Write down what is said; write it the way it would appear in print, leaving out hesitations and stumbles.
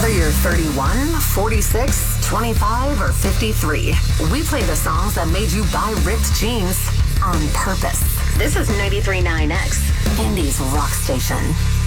Whether you're 31, 46, 25, or 53, we play the songs that made you buy ripped jeans on purpose. This is 93.9X, Indy's rock station.